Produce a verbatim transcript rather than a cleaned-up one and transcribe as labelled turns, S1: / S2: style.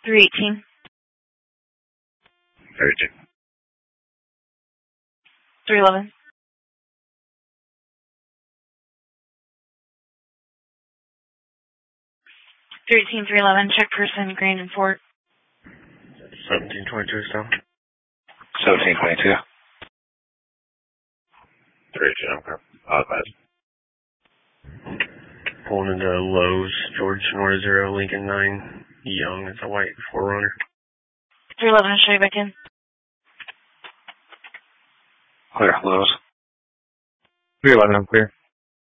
S1: three eighteen.
S2: thirty-two.
S1: three eleven. three eighteen, three eleven, check person, Grand and Fort.
S3: seventeen twenty-two still.
S2: seventeen twenty-two. three eighteen, okay. I'll advise.
S3: Pulling into Lowe's, George Nora zero, Lincoln nine, Young, it's a white four runner.
S1: three eleven, I'll show you back in.
S2: Clear, Lowe's.
S4: three eleven, I'm clear.